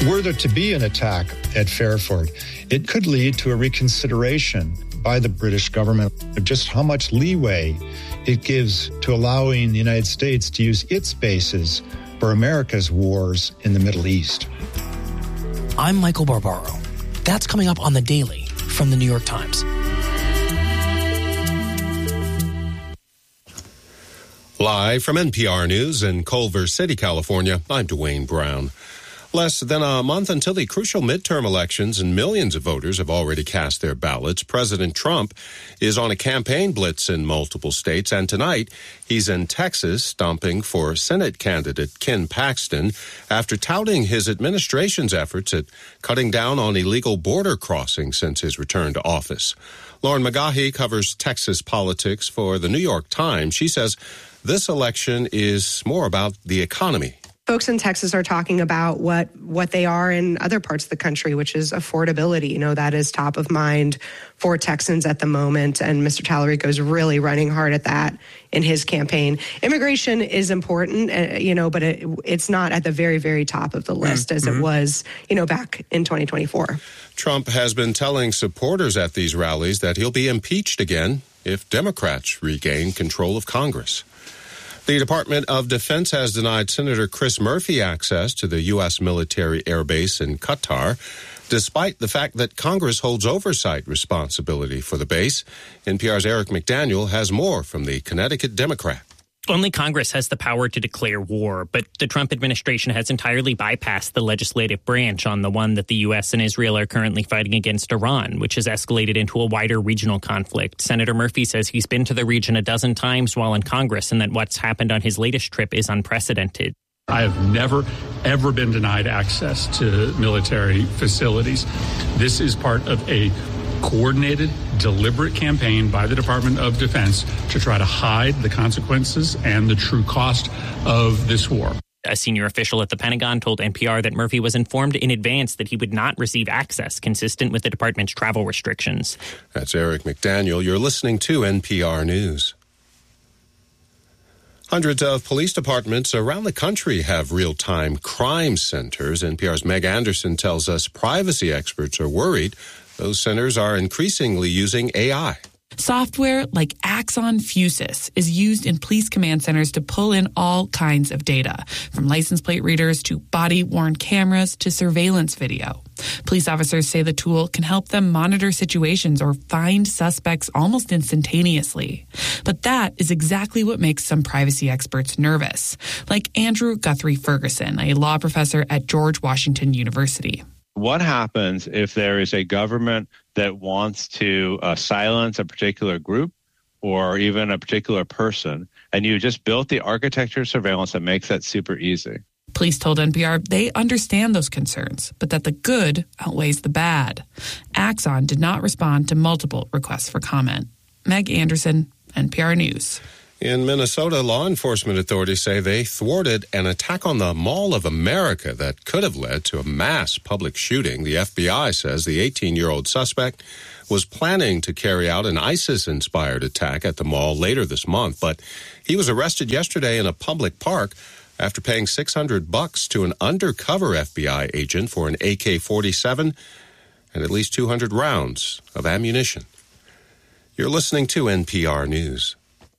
Were there to be an attack at Fairford, it could lead to a reconsideration by the British government of just how much leeway it gives to allowing the United States to use its bases for America's wars in the Middle East. I'm Michael Barbaro. That's coming up on The Daily from the New York Times. Live from NPR News in Culver City, California, I'm Dwayne Brown. Less than a month until the crucial midterm elections, and millions of voters have already cast their ballots. President Trump is on a campaign blitz in multiple states, and tonight he's in Texas stomping for Senate candidate Ken Paxton after touting his administration's efforts at cutting down on illegal border crossings since his return to office. Lauren McGaughy covers Texas politics for the New York Times. She says this election is more about the economy. Folks in Texas are talking about what they are in other parts of the country, which is affordability. You know, that is top of mind for Texans at the moment. And Mr. Tallarico is really running hard at that in his campaign. Immigration is important, but it's not at the very, very top of the list as it was, back in 2024. Trump has been telling supporters at these rallies that he'll be impeached again if Democrats regain control of Congress. The Department of Defense has denied Senator Chris Murphy access to the U.S. military air base in Qatar, despite the fact that Congress holds oversight responsibility for the base. NPR's Eric McDaniel has more from the Connecticut Democrat. Only Congress has the power to declare war, but the Trump administration has entirely bypassed the legislative branch on the one that the U.S. and Israel are currently fighting against Iran, which has escalated into a wider regional conflict. Senator Murphy says he's been to the region a dozen times while in Congress and that what's happened on his latest trip is unprecedented. I have never, ever been denied access to military facilities. This is part of a coordinated, deliberate campaign by the Department of Defense to try to hide the consequences and the true cost of this war. A senior official at the Pentagon told NPR that Murphy was informed in advance that he would not receive access consistent with the department's travel restrictions. That's Eric McDaniel. You're listening to NPR News. Hundreds of police departments around the country have real-time crime centers. NPR's Meg Anderson tells us privacy experts are worried those centers are increasingly using AI. Software like Axon Fusus is used in police command centers to pull in all kinds of data, from license plate readers to body-worn cameras to surveillance video. Police officers say the tool can help them monitor situations or find suspects almost instantaneously. But that is exactly what makes some privacy experts nervous, like Andrew Guthrie Ferguson, a law professor at George Washington University. What happens if there is a government that wants to silence a particular group or even a particular person, and you just built the architecture of surveillance that makes that super easy? Police told NPR they understand those concerns, but that the good outweighs the bad. Axon did not respond to multiple requests for comment. Meg Anderson, NPR News. In Minnesota, law enforcement authorities say they thwarted an attack on the Mall of America that could have led to a mass public shooting. The FBI says the 18-year-old suspect was planning to carry out an ISIS-inspired attack at the mall later this month, but he was arrested yesterday in a public park after paying $600 to an undercover FBI agent for an AK-47 and at least 200 rounds of ammunition. You're listening to NPR News.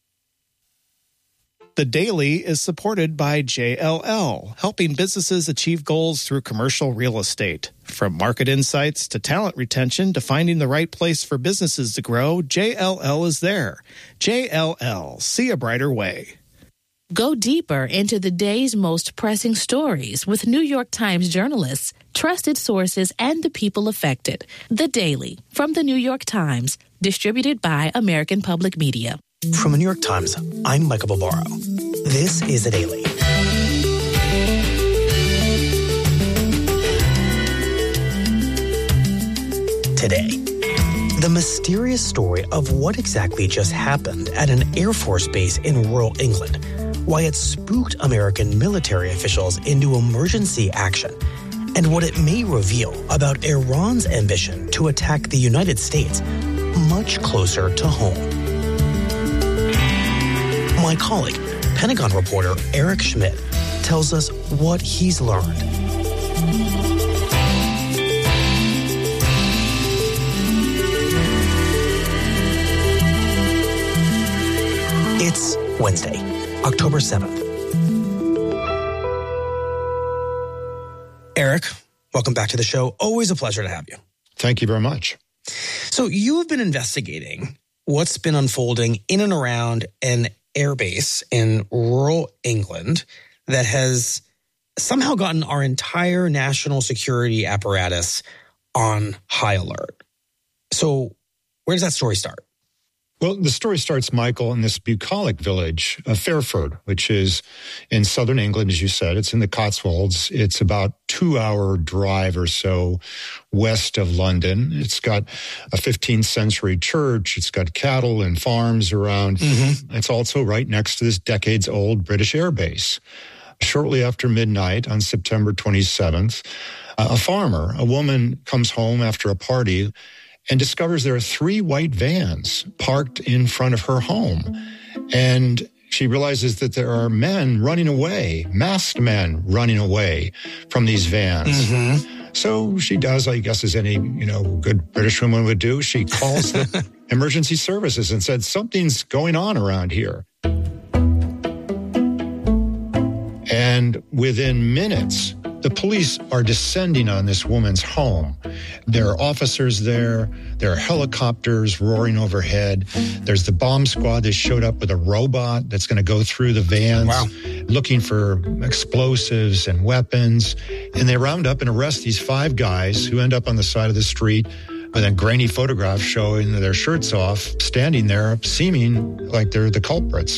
The Daily is supported by JLL, helping businesses achieve goals through commercial real estate. From market insights to talent retention to finding the right place for businesses to grow, JLL is there. JLL, see a brighter way. Go deeper into the day's most pressing stories with New York Times journalists, trusted sources, and the people affected. The Daily from the New York Times, distributed by American Public Media. From the New York Times, I'm Michael Barbaro. This is The Daily. Today, the mysterious story of what exactly just happened at an Air Force base in rural England, why it spooked American military officials into emergency action, and what it may reveal about Iran's ambition to attack the United States much closer to home. My colleague, Pentagon reporter Eric Schmidt, tells us what he's learned. It's Wednesday, October 7th. Eric, welcome back to the show. Always a pleasure to have you. Thank you very much. So you have been investigating what's been unfolding in and around an airbase in rural England that has somehow gotten our entire national security apparatus on high alert. So where does that story start? Well, the story starts, Michael, in this bucolic village of Fairford, which is in southern England, as you said. It's in the Cotswolds. It's about 2-hour drive or so west of London. It's got a 15th century church. It's got cattle and farms around. Mm-hmm. It's also right next to this decades-old British air base. Shortly after midnight on September 27th, a farmer, a woman, comes home after a party and discovers there are 3 white vans parked in front of her home. And she realizes that there are men running away, masked men running away from these vans. Mm-hmm. So she does, I guess, as any, good British woman would do. She calls the emergency services and said, something's going on around here. And within minutes, the police are descending on this woman's home. There are officers there. There are helicopters roaring overhead. There's the bomb squad that showed up with a robot that's going to go through the vans, looking for explosives and weapons. And they round up and arrest these 5 guys who end up on the side of the street with a grainy photograph showing their shirts off, standing there, seeming like they're the culprits.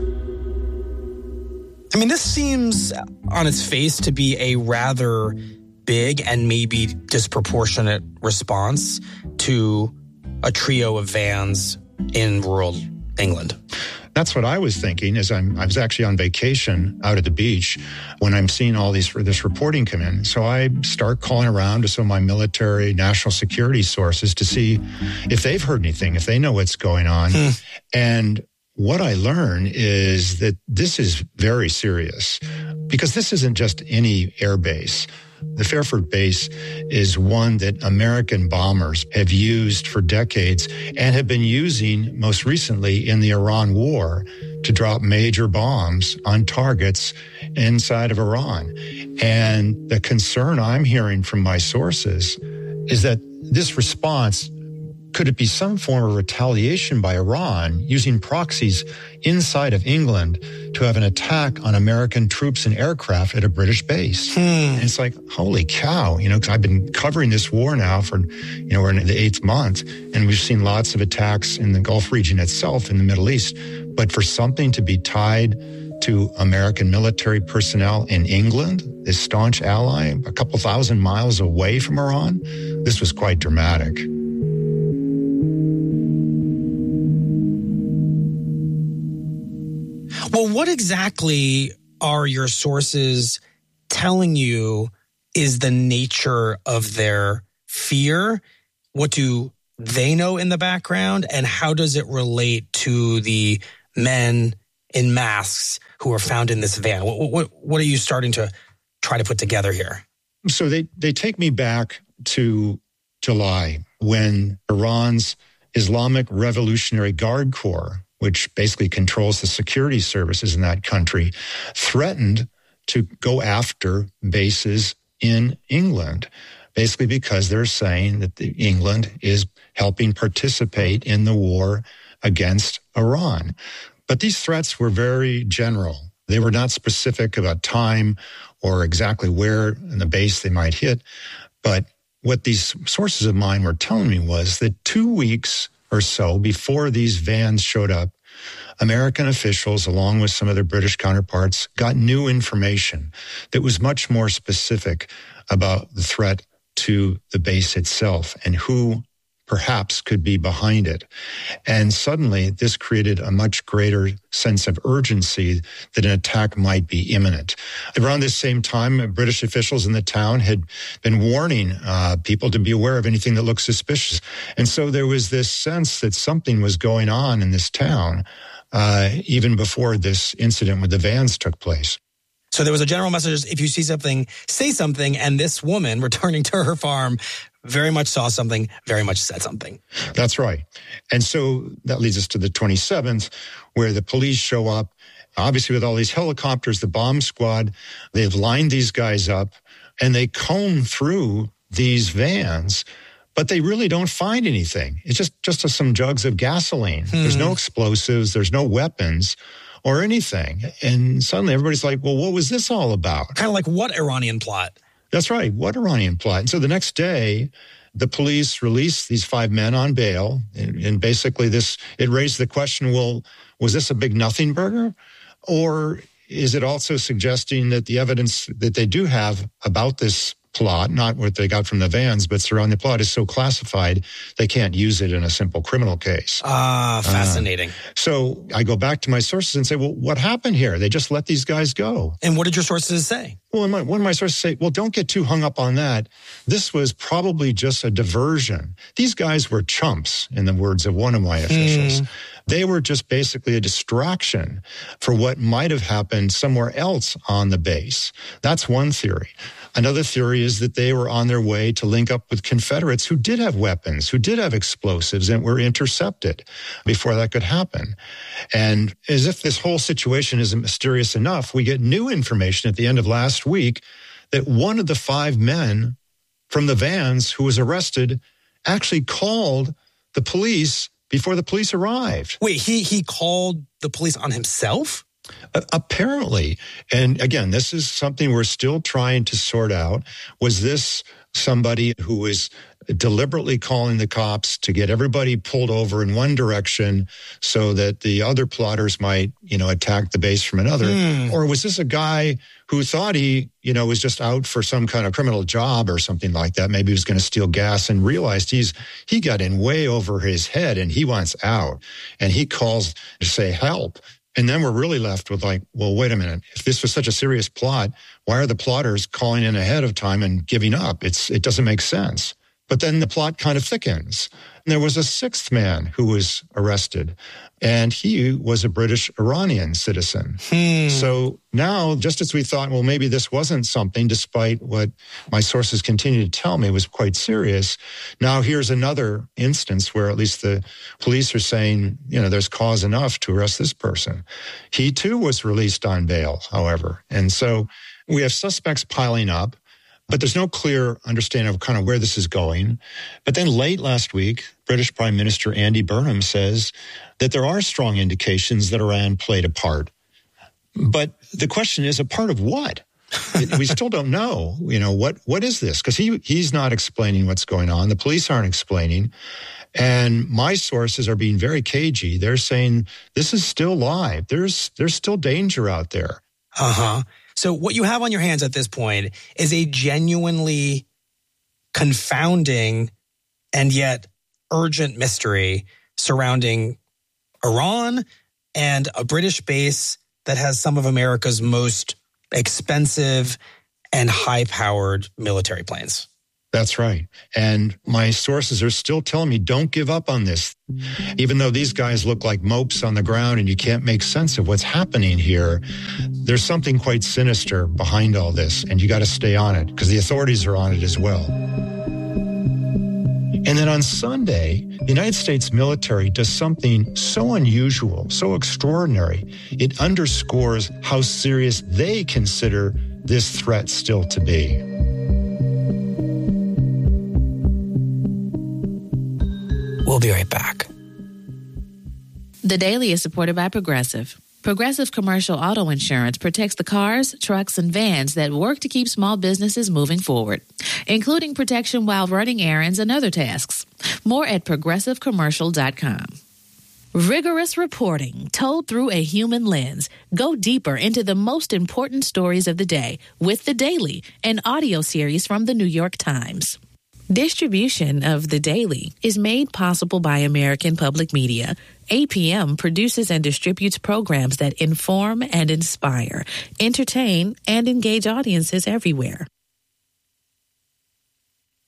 I mean, this seems on its face to be a rather big and maybe disproportionate response to a trio of vans in rural England. That's what I was thinking as I was actually on vacation out at the beach when I'm seeing all this reporting come in. So I start calling around to some of my military, national security sources to see if they've heard anything, if they know what's going on. And what I learn is that this is very serious because this isn't just any air base. The Fairford base is one that American bombers have used for decades and have been using most recently in the Iran war to drop major bombs on targets inside of Iran. And the concern I'm hearing from my sources is that this response, could it be some form of retaliation by Iran using proxies inside of England to have an attack on American troops and aircraft at a British base? And it's like, holy cow, because I've been covering this war now for, we're in the 8th month, and we've seen lots of attacks in the Gulf region itself in the Middle East. But for something to be tied to American military personnel in England, this staunch ally, a couple thousand miles away from Iran, this was quite dramatic. Well, what exactly are your sources telling you is the nature of their fear? What do they know in the background? And how does it relate to the men in masks who are found in this van? What are you starting to try to put together here? So they take me back to July when Iran's Islamic Revolutionary Guard Corps, which basically controls the security services in that country, threatened to go after bases in England, basically because they're saying that England is helping participate in the war against Iran. But these threats were very general. They were not specific about time or exactly where in the base they might hit. But what these sources of mine were telling me was that 2 weeks or so before these vans showed up, American officials, along with some of their British counterparts, got new information that was much more specific about the threat to the base itself and who perhaps could be behind it. And suddenly this created a much greater sense of urgency that an attack might be imminent. Around this same time, British officials in the town had been warning people to be aware of anything that looked suspicious. And so there was this sense that something was going on in this town even before this incident with the vans took place. So there was a general message, if you see something, say something, and this woman returning to her farm very much saw something, very much said something. That's right. And so that leads us to the 27th, where the police show up, obviously with all these helicopters, the bomb squad. They've lined these guys up, and they comb through these vans, but they really don't find anything. It's just some jugs of gasoline. There's no explosives. There's no weapons or anything. And suddenly everybody's like, well, what was this all about? Kind of like, what Iranian plot? That's right. What Iranian plot? And so the next day, the police released these 5 men on bail. And basically it raised the question, well, was this a big nothing burger? Or is it also suggesting that the evidence that they do have about this plot, not what they got from the vans, but surrounding the plot, is so classified they can't use it in a simple criminal case? Fascinating. So I go back to my sources and say, well, what happened here? They just let these guys go. And what did your sources say? Well, one of my sources say, well, don't get too hung up on that. This was probably just a diversion. These guys were chumps, in the words of one of my officials. They were just basically a distraction for what might have happened somewhere else on the base. That's one theory. Another theory is that they were on their way to link up with Confederates who did have weapons, who did have explosives, and were intercepted before that could happen. And as if this whole situation isn't mysterious enough, we get new information at the end of last week that one of the 5 men from the vans who was arrested actually called the police before the police arrived. Wait, he called the police on himself? Apparently. And again, this is something we're still trying to sort out. Was this somebody who was deliberately calling the cops to get everybody pulled over in one direction so that the other plotters might, attack the base from another? Or was this a guy who thought he, was just out for some kind of criminal job or something like that? Maybe he was going to steal gas and realized he got in way over his head and he wants out. And he calls to say help. And then we're really left with like, well, wait a minute. If this was such a serious plot, why are the plotters calling in ahead of time and giving up? It doesn't make sense. But then the plot kind of thickens. And there was a 6th man who was arrested, and he was a British Iranian citizen. So now, just as we thought, well, maybe this wasn't something, despite what my sources continue to tell me was quite serious, now here's another instance where at least the police are saying, there's cause enough to arrest this person. He too was released on bail, however. And so we have suspects piling up, but there's no clear understanding of kind of where this is going. But then late last week, British Prime Minister Andy Burnham says that there are strong indications that Iran played a part. But the question is, a part of what? We still don't know, what is this? Because he's not explaining what's going on. The police aren't explaining. And my sources are being very cagey. They're saying this is still live. There's still danger out there. So what you have on your hands at this point is a genuinely confounding and yet urgent mystery surrounding Iran and a British base that has some of America's most expensive and high-powered military planes. That's right. And my sources are still telling me, don't give up on this. Even though these guys look like mopes on the ground and you can't make sense of what's happening here, there's something quite sinister behind all this, and you got to stay on it because the authorities are on it as well. And then on Sunday, the United States military does something so unusual, so extraordinary. It underscores how serious they consider this threat still to be. We'll be right back. The Daily is supported by Progressive. Progressive Commercial Auto Insurance protects the cars, trucks, and vans that work to keep small businesses moving forward, including protection while running errands and other tasks. More at progressivecommercial.com. Rigorous reporting told through a human lens. Go deeper into the most important stories of the day with The Daily, an audio series from the New York Times. Distribution of The Daily is made possible by American Public Media. APM produces and distributes programs that inform and inspire, entertain, and engage audiences everywhere.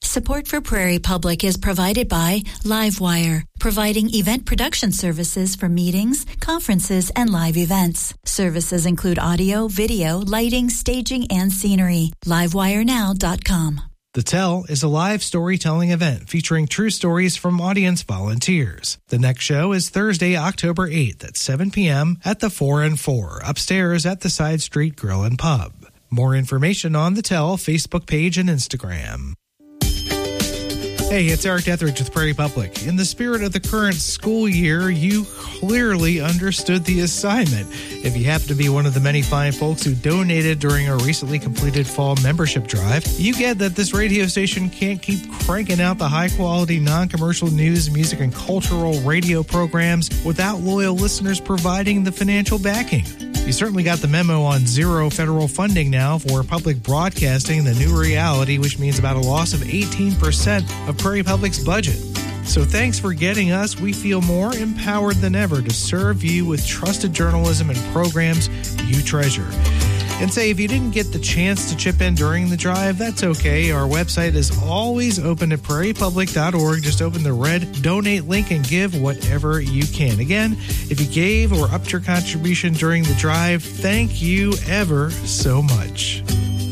Support for Prairie Public is provided by Livewire, providing event production services for meetings, conferences, and live events. Services include audio, video, lighting, staging, and scenery. LiveWireNow.com. The Tell is a live storytelling event featuring true stories from audience volunteers. The next show is Thursday, October 8th at 7 p.m. at the 4 and 4, upstairs at the Side Street Grill and Pub. More information on the Tell Facebook page and Instagram. Hey, it's Eric Etheridge with Prairie Public. In the spirit of the current school year, you clearly understood the assignment. If you happen to be one of the many fine folks who donated during our recently completed fall membership drive, you get that this radio station can't keep cranking out the high-quality, non-commercial news, music, and cultural radio programs without loyal listeners providing the financial backing. You certainly got the memo on zero federal funding now for public broadcasting, the new reality, which means about a loss of 18% of Prairie Public's budget. So thanks for getting us. We feel more empowered than ever to serve you with trusted journalism and programs you treasure. And say, if you didn't get the chance to chip in during the drive, that's okay. Our website is always open at prairiepublic.org. Just open the red donate link and give whatever you can. Again, if you gave or upped your contribution during the drive, thank you ever so much.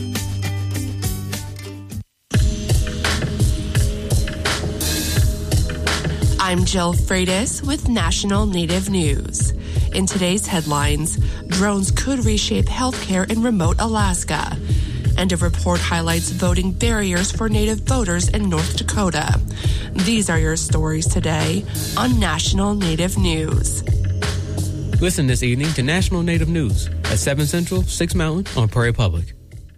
I'm Jill Freitas with National Native News. In today's headlines, drones could reshape healthcare in remote Alaska. And a report highlights voting barriers for Native voters in North Dakota. These are your stories today on National Native News. Listen this evening to National Native News at 7 Central, 6 Mountain on Prairie Public.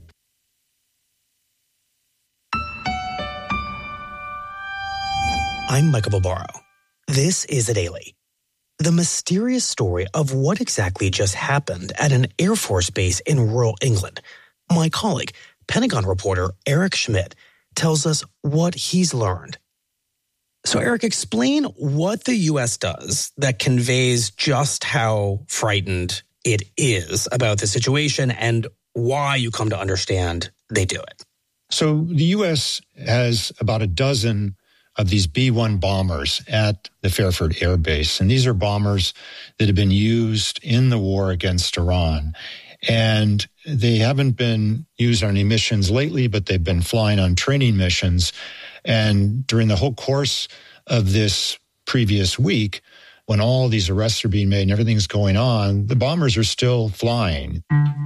I'm Michael Barbaro. This is The Daily. The mysterious story of what exactly just happened at an Air Force base in rural England. My colleague, Pentagon reporter Eric Schmidt, tells us what he's learned. So, Eric, explain what the U.S. does that conveys just how frightened it is about the situation and why you come to understand they do it. So the U.S. has about a dozen of these B-1 bombers at the Fairford Air Base. And these are bombers that have been used in the war against Iran. And they haven't been used on any missions lately, but they've been flying on training missions. And during the whole course of this previous week, when all these arrests are being made and everything's going on, the bombers are still flying.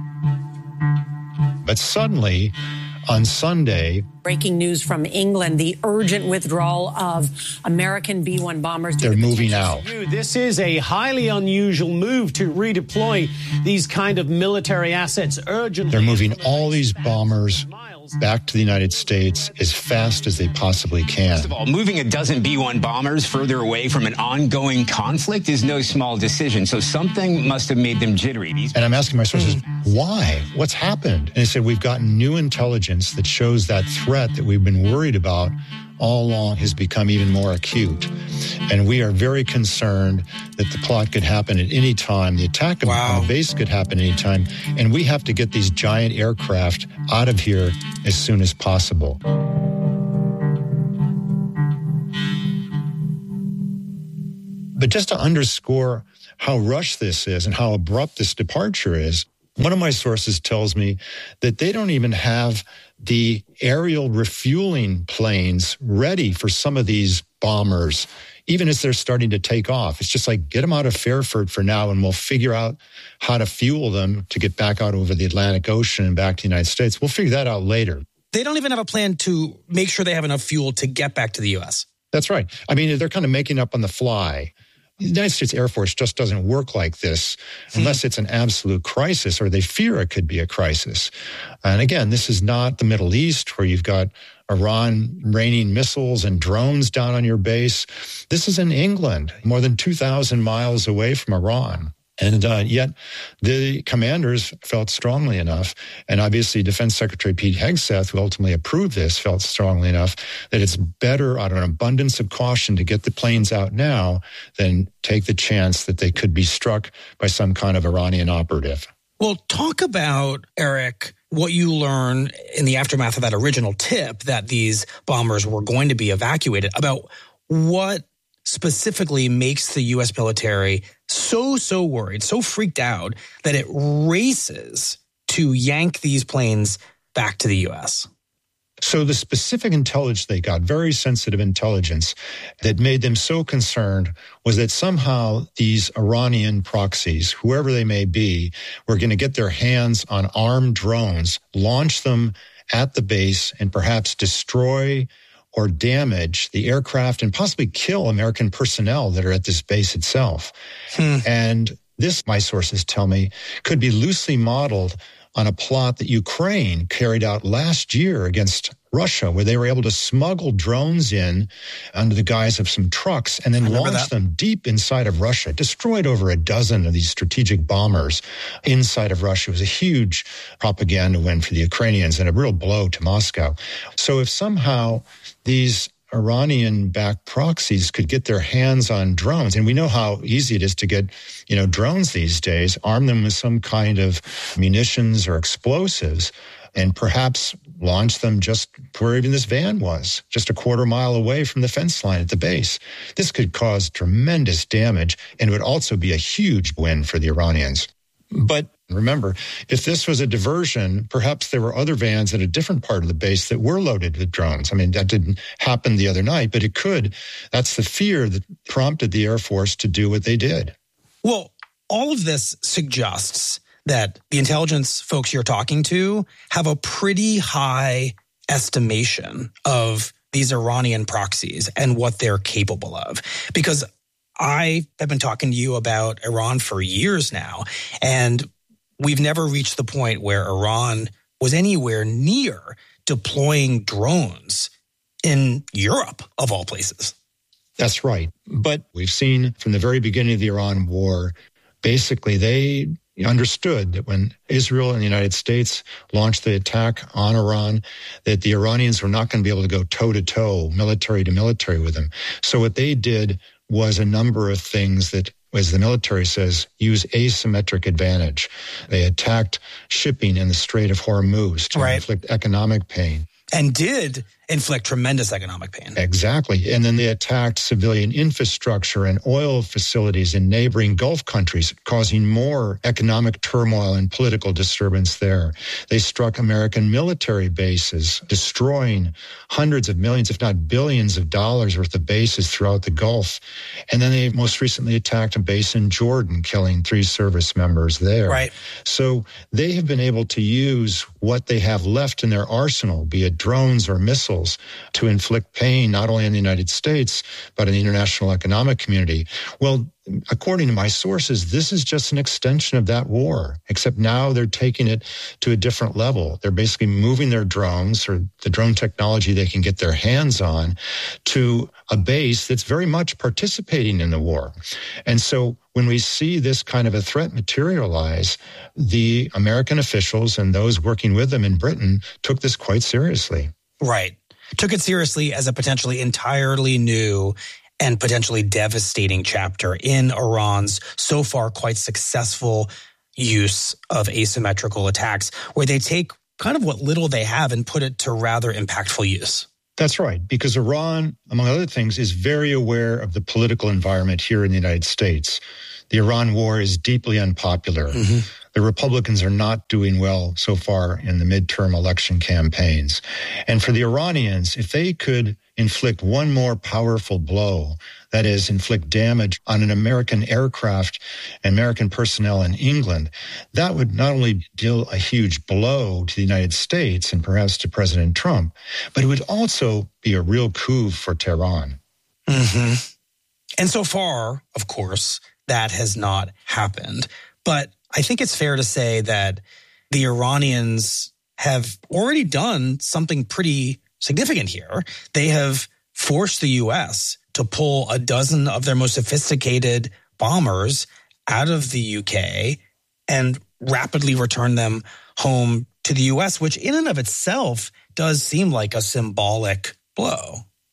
But suddenly, on Sunday, breaking news from England, the urgent withdrawal of American B-1 bombers. They're moving out. This is a highly unusual move to redeploy these kind of military assets urgently. They're moving all these bombers back to the United States as fast as they possibly can. First of all, moving a dozen B-1 bombers further away from an ongoing conflict is no small decision, so something must have made them jittery. And I'm asking my sources, why? What's happened? And they said, we've gotten new intelligence that shows that threat that we've been worried about all along has become even more acute. And we are very concerned that the plot could happen at any time. The attack on the base could happen any time. And we have to get these giant aircraft out of here as soon as possible. But just to underscore how rushed this is and how abrupt this departure is, one of my sources tells me that they don't even have the aerial refueling planes ready for some of these bombers, even as they're starting to take off. It's just like, get them out of Fairford for now, and we'll figure out how to fuel them to get back out over the Atlantic Ocean and back to the United States. We'll figure that out later. They don't even have a plan to make sure they have enough fuel to get back to the U.S. That's right. I mean, they're kind of making up on the fly. The United States Air Force just doesn't work like this unless it's an absolute crisis or they fear it could be a crisis. And again, this is not the Middle East where you've got Iran raining missiles and drones down on your base. This is in England, more than 2,000 miles away from Iran. And yet the commanders felt strongly enough, and obviously Defense Secretary Pete Hegseth, who ultimately approved this, felt strongly enough that it's better out of an abundance of caution to get the planes out now than take the chance that they could be struck by some kind of Iranian operative. Well, talk about, Eric, what you learned in the aftermath of that original tip that these bombers were going to be evacuated, about what specifically makes the U.S. military so worried, so freaked out that it races to yank these planes back to the U.S. So the specific intelligence they got, very sensitive intelligence, that made them so concerned was that somehow these Iranian proxies, whoever they may be, were going to get their hands on armed drones, launch them at the base, and perhaps destroy or damage the aircraft and possibly kill American personnel that are at this base itself. And this, my sources tell me, could be loosely modeled on a plot that Ukraine carried out last year against Russia, where they were able to smuggle drones in under the guise of some trucks and then launch them deep inside of Russia. Destroyed over a dozen of these strategic bombers inside of Russia. It was a huge propaganda win for the Ukrainians and a real blow to Moscow. So if somehow these Iranian-backed proxies could get their hands on drones, and we know how easy it is to get, drones these days, arm them with some kind of munitions or explosives, and perhaps launch them just where even this van was, just a quarter mile away from the fence line at the base. This could cause tremendous damage, and it would also be a huge win for the Iranians. But remember, if this was a diversion, perhaps there were other vans at a different part of the base that were loaded with drones. I mean, that didn't happen the other night, but it could. That's the fear that prompted the Air Force to do what they did. Well, all of this suggests that the intelligence folks you're talking to have a pretty high estimation of these Iranian proxies and what they're capable of. Because I have been talking to you about Iran for years now, and we've never reached the point where Iran was anywhere near deploying drones in Europe, of all places. That's right. But we've seen from the very beginning of the Iran war, basically they understood that when Israel and the United States launched the attack on Iran, that the Iranians were not going to be able to go toe-to-toe, military to military with them. So what they did was a number of things that, as the military says, use asymmetric advantage. They attacked shipping in the Strait of Hormuz to inflict economic pain. And did inflict tremendous economic pain. Exactly. And then they attacked civilian infrastructure and oil facilities in neighboring Gulf countries, causing more economic turmoil and political disturbance there. They struck American military bases, destroying hundreds of millions, if not billions of dollars worth of bases throughout the Gulf. And then they most recently attacked a base in Jordan, killing 3 service members there. Right. So they have been able to use what they have left in their arsenal, be it drones or missiles, to inflict pain not only in the United States, but in the international economic community. Well, according to my sources, this is just an extension of that war, except now they're taking it to a different level. They're basically moving their drones, or the drone technology they can get their hands on, to a base that's very much participating in the war. And so when we see this kind of a threat materialize, the American officials and those working with them in Britain took this quite seriously. Right. Took it seriously as a potentially entirely new and potentially devastating chapter in Iran's so far quite successful use of asymmetrical attacks, where they take kind of what little they have and put it to rather impactful use. That's right, because Iran, among other things, is very aware of the political environment here in the United States. The Iran war is deeply unpopular. Mm-hmm. The Republicans are not doing well so far in the midterm election campaigns. And for the Iranians, if they could inflict one more powerful blow, that is, inflict damage on an American aircraft and American personnel in England, that would not only deal a huge blow to the United States and perhaps to President Trump, but it would also be a real coup for Tehran. Mm-hmm. And so far, of course, that has not happened. But I think it's fair to say that the Iranians have already done something pretty significant here. They have forced the U.S. to pull a dozen of their most sophisticated bombers out of the UK and rapidly return them home to the U.S., which in and of itself does seem like a symbolic blow.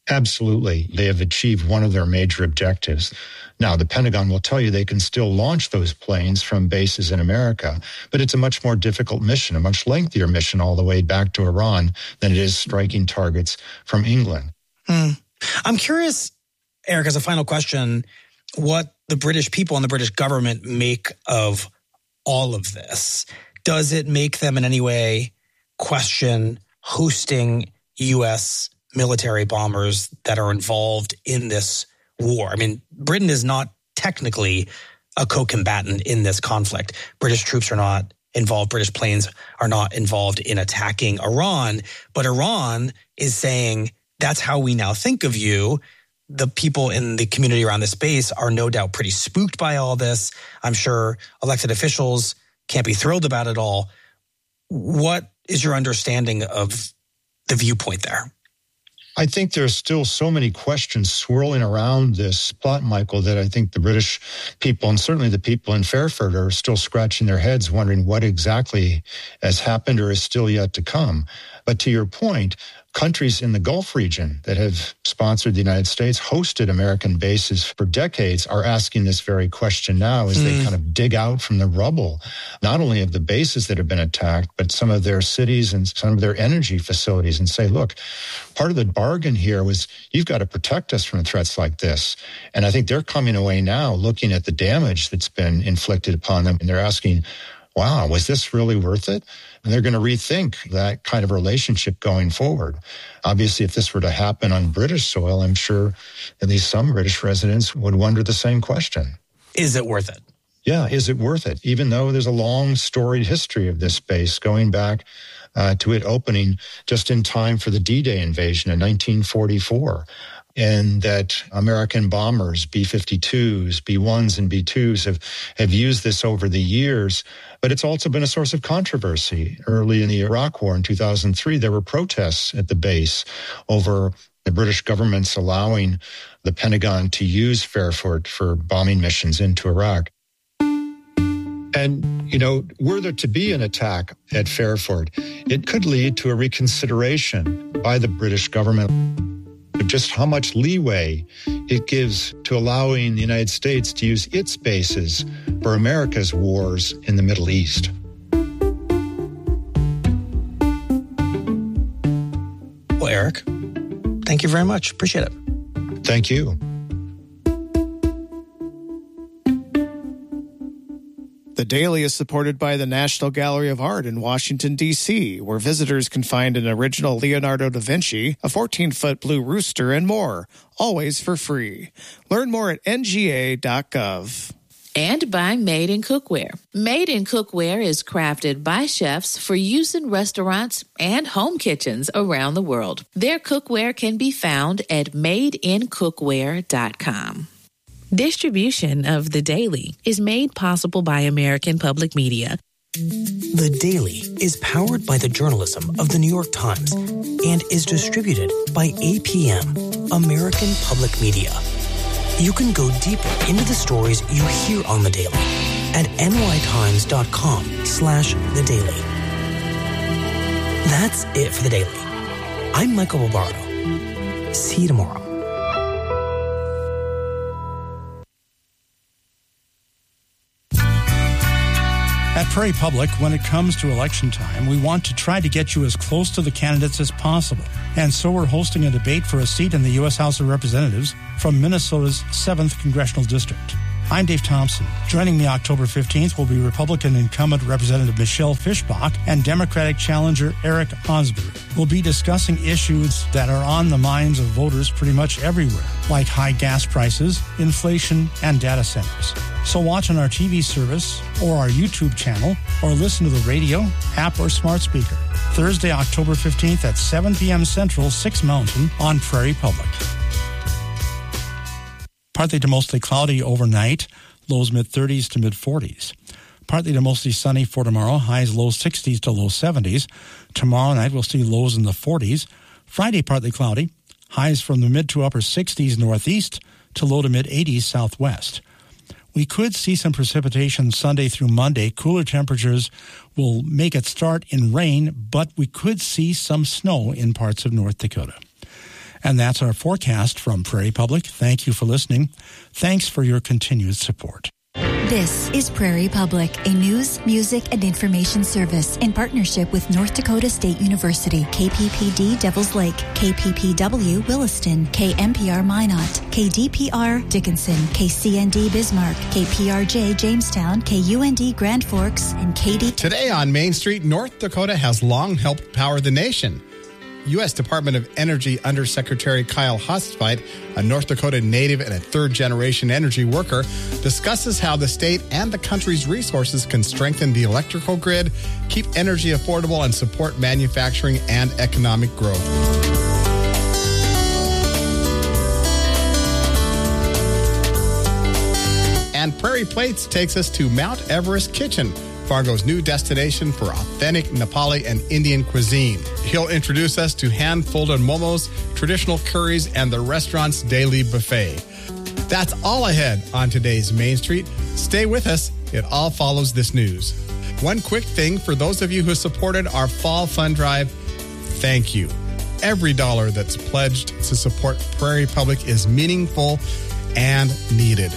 Absolutely. They have achieved one of their major objectives. Now, the Pentagon will tell you they can still launch those planes from bases in America, but it's a much more difficult mission, a much lengthier mission all the way back to Iran than it is striking targets from England. I'm curious, Eric, as a final question, what the British people and the British government make of all of this. Does it make them in any way question hosting U.S. military bombers that are involved in this war? I mean, Britain is not technically a co-combatant in this conflict. British troops are not involved. British planes are not involved in attacking Iran. But Iran is saying, that's how we now think of you. The people in the community around this base are no doubt pretty spooked by all this. I'm sure elected officials can't be thrilled about it all. What is your understanding of the viewpoint there? I think there's still so many questions swirling around this plot, Michael, that I think the British people and certainly the people in Fairford are still scratching their heads wondering what exactly has happened or is still yet to come. But to your point, countries in the Gulf region that have sponsored the United States, hosted American bases for decades, are asking this very question now as they kind of dig out from the rubble, not only of the bases that have been attacked, but some of their cities and some of their energy facilities, and say, look, part of the bargain here was you've got to protect us from threats like this. And I think they're coming away now looking at the damage that's been inflicted upon them, and they're asking, wow, was this really worth it? And they're going to rethink that kind of relationship going forward. Obviously, if this were to happen on British soil, I'm sure at least some British residents would wonder the same question. Is it worth it? Yeah, is it worth it? Even though there's a long storied history of this base going back to it opening just in time for the D-Day invasion in 1944. And that American bombers, B-52s, B-1s, and B-2s have used this over the years. But it's also been a source of controversy. Early in the Iraq War in 2003, there were protests at the base over the British government's allowing the Pentagon to use Fairford for bombing missions into Iraq. And, were there to be an attack at Fairford, it could lead to a reconsideration by the British government of just how much leeway it gives to allowing the United States to use its bases for America's wars in the Middle East. Well, Eric, thank you very much. Appreciate it. Thank you. The Daily is supported by the National Gallery of Art in Washington, D.C., where visitors can find an original Leonardo da Vinci, a 14-foot blue rooster, and more, always for free. Learn more at nga.gov. And by Made in Cookware. Made in Cookware is crafted by chefs for use in restaurants and home kitchens around the world. Their cookware can be found at madeincookware.com. Distribution of The Daily is made possible by American Public Media. The Daily is powered by the journalism of The New York Times and is distributed by APM, American Public Media. You can go deeper into the stories you hear on The Daily at nytimes.com/The Daily. That's it for The Daily. I'm Michael Barbaro. See you tomorrow. At Prairie Public, when it comes to election time, we want to try to get you as close to the candidates as possible. And so we're hosting a debate for a seat in the U.S. House of Representatives from Minnesota's 7th Congressional District. I'm Dave Thompson. Joining me October 15th will be Republican incumbent Representative Michelle Fischbach and Democratic challenger Eric Osberg. We'll be discussing issues that are on the minds of voters pretty much everywhere, like high gas prices, inflation, and data centers. So watch on our TV service or our YouTube channel or listen to the radio, app, or smart speaker. Thursday, October 15th at 7 p.m. Central, 6 Mountain on Prairie Public. Partly to mostly cloudy overnight, lows mid-30s to mid-40s. Partly to mostly sunny for tomorrow, highs low 60s to low 70s. Tomorrow night we'll see lows in the 40s. Friday partly cloudy, highs from the mid to upper 60s northeast to low to mid-80s southwest. We could see some precipitation Sunday through Monday. Cooler temperatures will make it start in rain, but we could see some snow in parts of North Dakota. And that's our forecast from Prairie Public. Thank you for listening. Thanks for your continued support. This is Prairie Public, a news, music, and information service in partnership with North Dakota State University, KPPD Devils Lake, KPPW Williston, KMPR Minot, KDPR Dickinson, KCND Bismarck, KPRJ Jamestown, KUND Grand Forks, and KD. Today on Main Street, North Dakota has long helped power the nation. U.S. Department of Energy Undersecretary Kyle Hostveit, a North Dakota native and a third-generation energy worker, discusses how the state and the country's resources can strengthen the electrical grid, keep energy affordable, and support manufacturing and economic growth. And Prairie Plates takes us to Mount Everest Kitchen, Fargo's new destination for authentic Nepali and Indian cuisine. He'll introduce us to hand-folded momos, traditional curries, and the restaurant's daily buffet. That's all ahead on today's Main Street. Stay with us. It all follows this news. One quick thing for those of you who supported our fall fund drive, thank you. Every dollar that's pledged to support Prairie Public is meaningful and needed.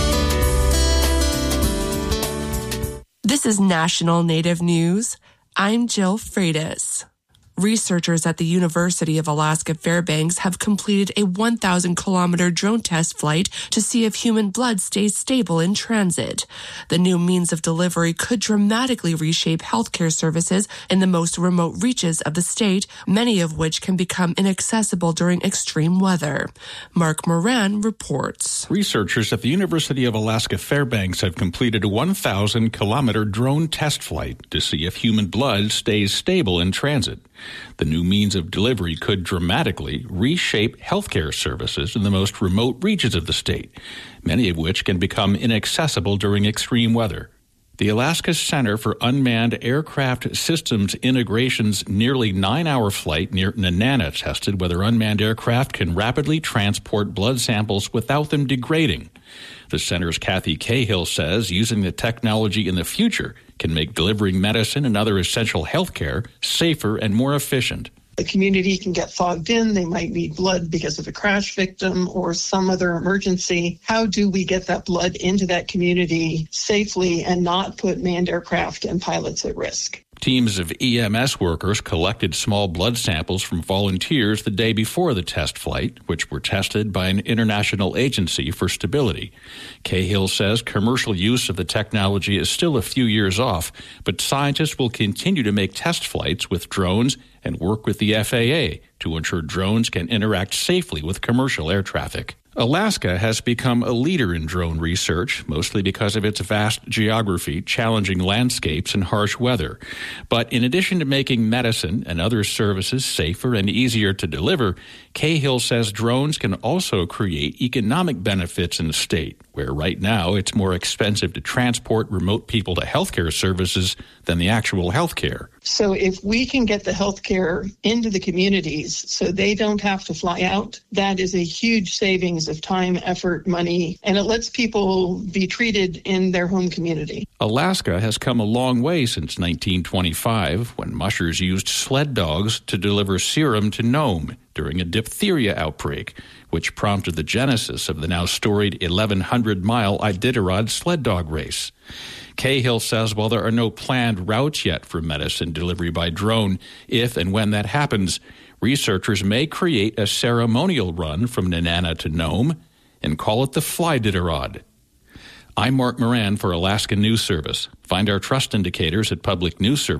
This is National Native News. I'm Jill Freitas. Researchers at the University of Alaska Fairbanks have completed a 1,000-kilometer drone test flight to see if human blood stays stable in transit. The new means of delivery could dramatically reshape healthcare services in the most remote reaches of the state, many of which can become inaccessible during extreme weather. Mark Moran reports. Researchers at the University of Alaska Fairbanks have completed a 1,000-kilometer drone test flight to see if human blood stays stable in transit. The new means of delivery could dramatically reshape healthcare services in the most remote reaches of the state, many of which can become inaccessible during extreme weather. The Alaska Center for Unmanned Aircraft Systems Integration's nearly 9-hour flight near Nenana tested whether unmanned aircraft can rapidly transport blood samples without them degrading. The center's Kathy Cahill says using the technology in the future can make delivering medicine and other essential health care safer and more efficient. The community can get fogged in. They might need blood because of a crash victim or some other emergency. How do we get that blood into that community safely and not put manned aircraft and pilots at risk? Teams of EMS workers collected small blood samples from volunteers the day before the test flight, which were tested by an international agency for stability. Cahill says commercial use of the technology is still a few years off, but scientists will continue to make test flights with drones and work with the FAA to ensure drones can interact safely with commercial air traffic. Alaska has become a leader in drone research, mostly because of its vast geography, challenging landscapes, and harsh weather. But in addition to making medicine and other services safer and easier to deliver, Cahill says drones can also create economic benefits in the state, where right now it's more expensive to transport remote people to healthcare services than the actual healthcare. So if we can get the healthcare into the communities so they don't have to fly out, that is a huge savings of time, effort, money, and it lets people be treated in their home community. Alaska has come a long way since 1925, when mushers used sled dogs to deliver serum to Nome during a diphtheria outbreak, which prompted the genesis of the now storied 1,100-mile Iditarod sled dog race. Cahill says while there are no planned routes yet for medicine delivery by drone, if and when that happens, researchers may create a ceremonial run from Nenana to Nome and call it the Fly-Ditarod. I'm Mark Moran for Alaska News Service. Find our trust indicators at Public News Service.